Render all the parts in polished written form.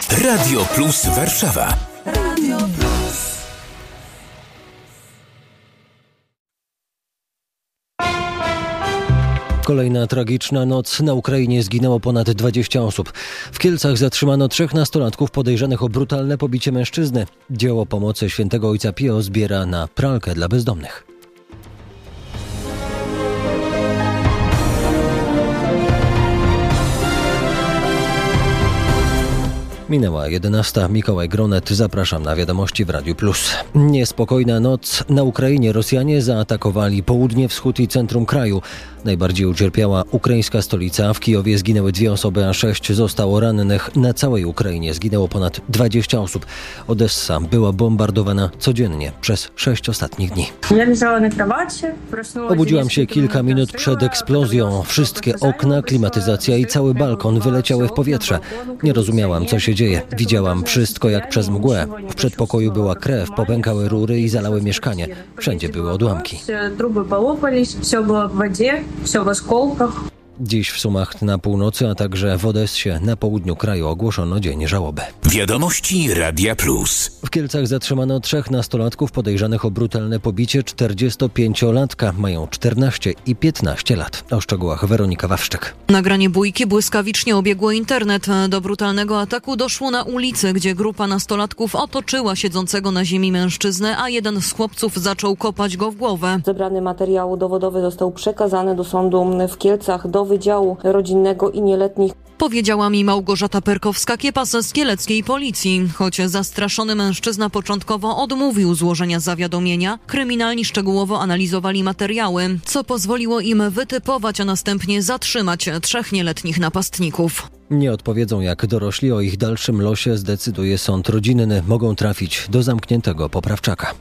Radio Plus Warszawa. Radio Plus. Kolejna tragiczna noc. Na Ukrainie zginęło ponad 20 osób. W Kielcach zatrzymano 3 nastolatków podejrzanych o brutalne pobicie mężczyzny. Dzieło pomocy świętego Ojca Pio zbiera na pralkę dla bezdomnych. Minęła 11. Mikołaj Gronet. Zapraszam na wiadomości w Radiu Plus. Niespokojna noc. Na Ukrainie Rosjanie zaatakowali południe, wschód i centrum kraju. Najbardziej ucierpiała ukraińska stolica. W Kijowie zginęły 2 osoby, a 6 zostało rannych. Na całej Ukrainie zginęło ponad 20 osób. Odessa była bombardowana codziennie przez 6 ostatnich dni. Obudziłam się kilka minut przed eksplozją. Wszystkie okna, klimatyzacja i cały balkon wyleciały w powietrze. Nie rozumiałam, co się dzieje. Widziałam wszystko jak przez mgłę. W przedpokoju była krew, popękały rury i zalały mieszkanie. Wszędzie były odłamki. Dziś w Sumach na północy, a także w Odessie na południu kraju ogłoszono dzień żałoby. Wiadomości Radia Plus. W Kielcach zatrzymano 3 nastolatków podejrzanych o brutalne pobicie 45-latka. Mają 14 i 15 lat. O szczegółach Weronika Wawrzyk. Nagranie bójki błyskawicznie obiegło internet. Do brutalnego ataku doszło na ulicy, gdzie grupa nastolatków otoczyła siedzącego na ziemi mężczyznę, a jeden z chłopców zaczął kopać go w głowę. Zebrany materiał dowodowy został przekazany do sądu w Kielcach, do Wydziału Rodzinnego i Nieletnich. Powiedziała mi Małgorzata Perkowska-Kiepas z kieleckiej policji. Choć zastraszony mężczyzna początkowo odmówił złożenia zawiadomienia, kryminalni szczegółowo analizowali materiały, co pozwoliło im wytypować, a następnie zatrzymać 3 nieletnich napastników. Nie odpowiedzą jak dorośli. O ich dalszym losie zdecyduje sąd rodzinny. Mogą trafić do zamkniętego poprawczaka.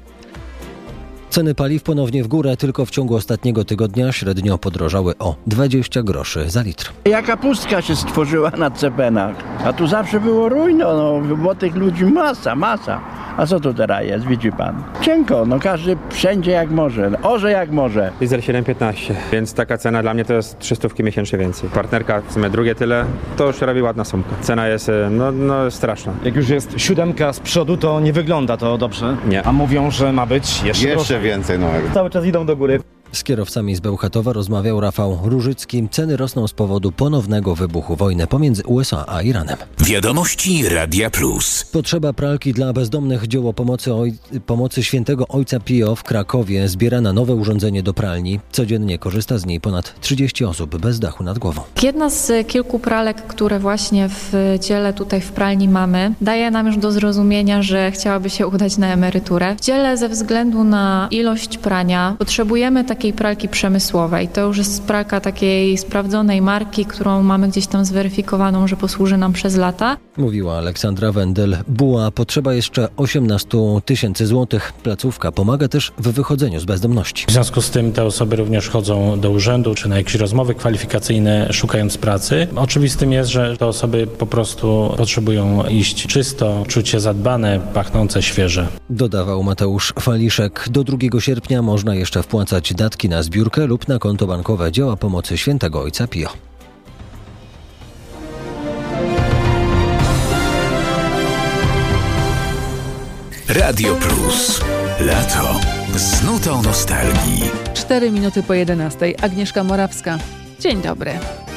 Ceny paliw ponownie w górę. Tylko w ciągu ostatniego tygodnia średnio podrożały o 20 groszy za litr. Jaka pustka się stworzyła na cepenach. A tu zawsze było rujno, bo tych ludzi masa. A co to teraz jest, widzi pan? Cienko, każdy wszędzie jak może, orze jak może. Diesel 7,15, więc taka cena dla mnie to jest 300 miesięcznie więcej. Partnerka w sumie drugie tyle, to już robi ładna sumka. Cena jest straszna. Jak już jest 7 z przodu, to nie wygląda to dobrze. Nie. A mówią, że ma być jeszcze więcej. Cały czas idą do góry. Z kierowcami z Bełchatowa rozmawiał Rafał Różycki. Ceny rosną z powodu ponownego wybuchu wojny pomiędzy USA a Iranem. Wiadomości Radia Plus. Potrzeba pralki dla bezdomnych. Dzieło pomocy świętego Ojca Pio w Krakowie zbiera na nowe urządzenie do pralni. Codziennie korzysta z niej ponad 30 osób bez dachu nad głową. Jedna z kilku pralek, które właśnie w dziele tutaj w pralni mamy, daje nam już do zrozumienia, że chciałaby się udać na emeryturę. W dziele ze względu na ilość prania potrzebujemy takiej pralki przemysłowej. To już jest pralka takiej sprawdzonej marki, którą mamy gdzieś tam zweryfikowaną, że posłuży nam przez lata. Mówiła Aleksandra Wendel-Buła. Potrzeba jeszcze 18 000 złotych. Placówka pomaga też w wychodzeniu z bezdomności. W związku z tym te osoby również chodzą do urzędu czy na jakieś rozmowy kwalifikacyjne, szukając pracy. Oczywistym jest, że te osoby po prostu potrzebują iść czysto, czuć się zadbane, pachnące, świeże. Dodawał Mateusz Faliszek. Do 2 sierpnia można jeszcze wpłacać datki na zbiórkę lub na konto bankowe Dzieła Pomocy Świętego Ojca Pio. Radio Plus. Lato. Z nutą nostalgii. 4 minuty po 11. Agnieszka Morawska. Dzień dobry.